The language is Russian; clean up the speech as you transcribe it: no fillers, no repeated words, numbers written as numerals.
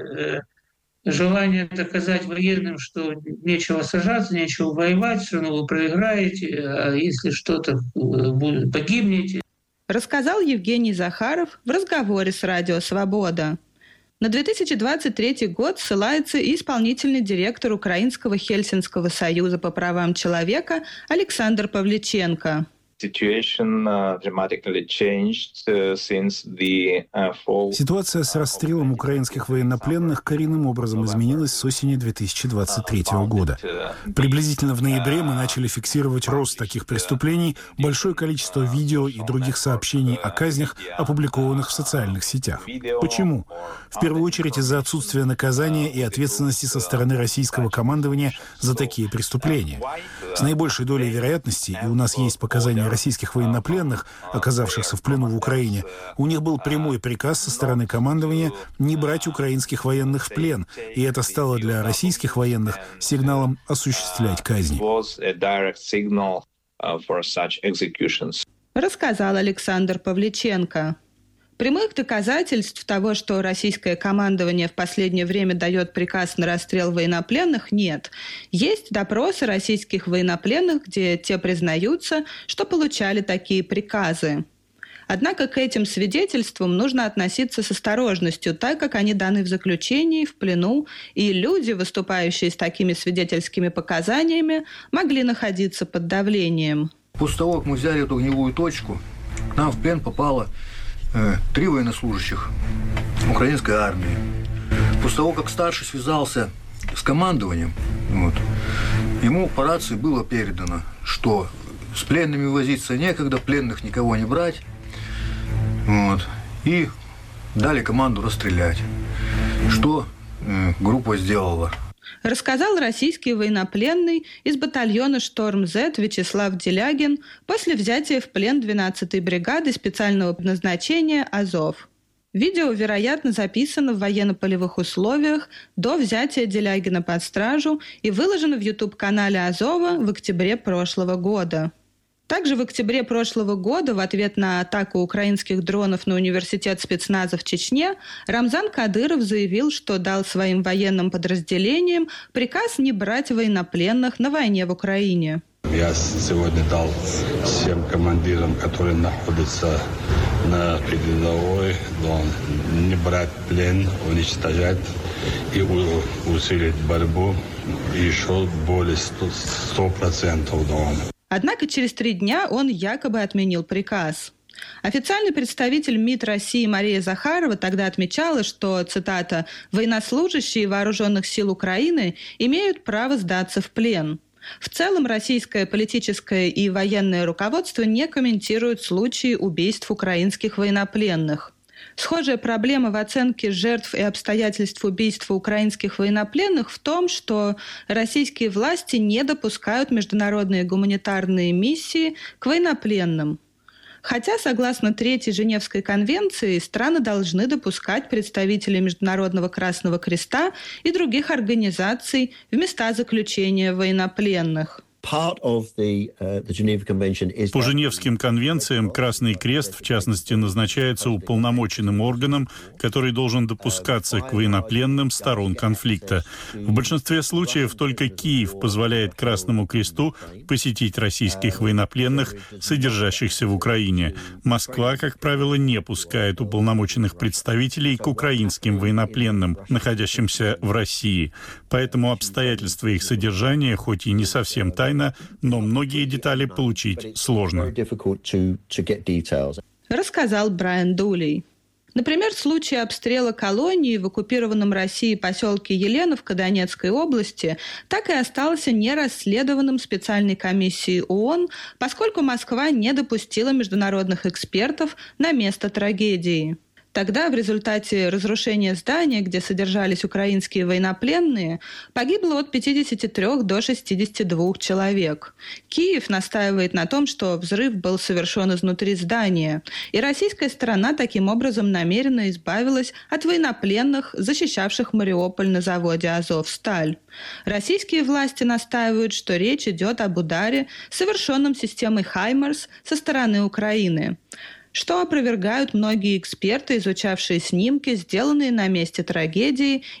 Желание доказать военным, что нечего сажаться, нечего воевать, все равно вы проиграете, а если что-то погибнете. Рассказал Евгений Захаров в разговоре с Радио Свобода. На 2023 год ссылается и исполнительный директор Украинского Хельсинского союза по правам человека Александр Павличенко. Ситуация с расстрелом украинских военнопленных коренным образом изменилась с осени 2023 года. Приблизительно в ноябре мы начали фиксировать рост таких преступлений, большое количество видео и других сообщений о казнях, опубликованных в социальных сетях. Почему? В первую очередь из-за отсутствия наказания и ответственности со стороны российского командования за такие преступления. С наибольшей долей вероятности, и у нас есть показания российских военнопленных, оказавшихся в плену в Украине, у них был прямой приказ со стороны командования не брать украинских военных в плен, и это стало для российских военных сигналом осуществлять казни. Рассказал Александр Павличенко. Прямых доказательств того, что российское командование в последнее время дает приказ на расстрел военнопленных, нет. Есть допросы российских военнопленных, где те признаются, что получали такие приказы. Однако к этим свидетельствам нужно относиться с осторожностью, так как они даны в заключении, в плену, и люди, выступающие с такими свидетельскими показаниями, могли находиться под давлением. После того, как мы взяли эту огневую точку, к нам в плен попало 3 военнослужащих украинской армии. После того, как старший связался с командованием, ему по рации было передано, что с пленными возиться некогда, пленных никого не брать, и дали команду расстрелять, что группа сделала. Рассказал российский военнопленный из батальона «Шторм-З» Вячеслав Делягин после взятия в плен 12-й бригады специального назначения «Азов». Видео, вероятно, записано в военно-полевых условиях до взятия Делягина под стражу и выложено в YouTube-канале «Азова» в октябре прошлого года. Также в октябре прошлого года в ответ на атаку украинских дронов на университет спецназа в Чечне Рамзан Кадыров заявил, что дал своим военным подразделениям приказ не брать военнопленных на войне в Украине. Я сегодня дал всем командирам, которые находятся на передовой, не брать плен, уничтожать и усилить борьбу еще более 100%. Однако через 3 дня он якобы отменил приказ. Официальный представитель МИД России Мария Захарова тогда отмечала, что, цитата, «военнослужащие вооруженных сил Украины имеют право сдаться в плен». В целом российское политическое и военное руководство не комментирует случаи убийств украинских военнопленных. Схожая проблема в оценке жертв и обстоятельств убийства украинских военнопленных в том, что российские власти не допускают международные гуманитарные миссии к военнопленным. Хотя, согласно 3-й Женевской конвенции, страны должны допускать представителей Международного Красного Креста и других организаций в места заключения военнопленных. По Женевским конвенциям Красный Крест, в частности, назначается уполномоченным органом, который должен допускаться к военнопленным сторон конфликта. В большинстве случаев только Киев позволяет Красному Кресту посетить российских военнопленных, содержащихся в Украине. Москва, как правило, не пускает уполномоченных представителей к украинским военнопленным, находящимся в России. Поэтому обстоятельства их содержания, хоть и не совсем тайны, но многие детали получить сложно. Рассказал Брайан Дулей. Например, в случае обстрела колонии в оккупированном Россией поселке Еленовка Донецкой области так и остался нерасследованным специальной комиссией ООН, поскольку Москва не допустила международных экспертов на место трагедии. Тогда в результате разрушения здания, где содержались украинские военнопленные, погибло от 53 до 62 человек. Киев настаивает на том, что взрыв был совершен изнутри здания, и российская сторона таким образом намеренно избавилась от военнопленных, защищавших Мариуполь на заводе «Азовсталь». Российские власти настаивают, что речь идет об ударе, совершенном системой «Хаймарс» со стороны Украины. что опровергают многие эксперты, изучавшие снимки, сделанные на месте трагедии